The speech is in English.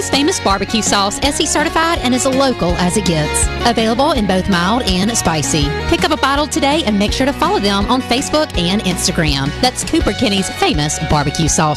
Kenny's Famous Barbecue Sauce, SE certified and as local as it gets. Available in both mild and spicy. Pick up a bottle today and make sure to follow them on Facebook and Instagram. That's Cooper Kenny's Famous Barbecue Sauce.